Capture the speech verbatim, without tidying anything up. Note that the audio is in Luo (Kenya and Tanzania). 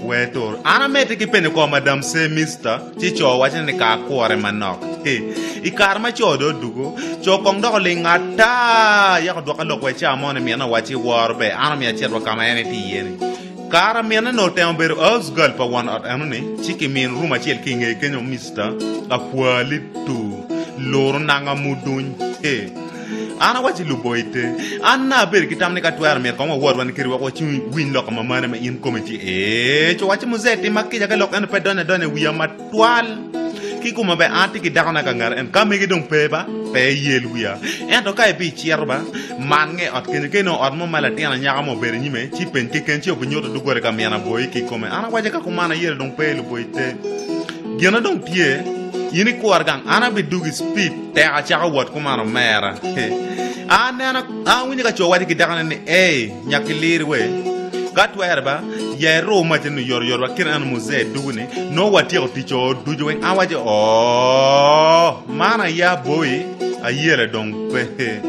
wetor ana mete ki pene ko madam se mister chi cho wacha ne ka kwore manok e i karma cho do dugo cho kong do le ngata ya ko do ka lo kwa cha mo ne mi na wachi war be ana mi acher ba kama ene ti yene kara mi na no tem ber os gal pa one at anu ne chi ki min ruma chel ki nge kenyo mister a kwali tu lor nanga mudun e ana wachi luboite anna ber kitamne ka twar mer ko mo wor wan kiri ko chi win lo ko mama na in committee e cho wachi muzeti makija ka lo kan pe done done wiya matwal ki kuma be anti ki dakona ka ngar en kamegi dong peba pe yel wiya en to kai bi chierba man nge ot ken ke no ot mo mala tiana nyaga mo ber nyime chi pen ki ken chi ko nyoto du gore ka miana boy ki kuma ana waje ka kuma na yel dong pe luboite gena dong tie yini ko argang ana be dugi speed te a cha wat kuma no mera ana na a wini ka cho wadi ki dakana ni e nyakilir we katwerba ye ro ma tenu yor yor wa kiran muze dugune no wati o ticho dujo wen awaje oh mana ya boy a yere donc pe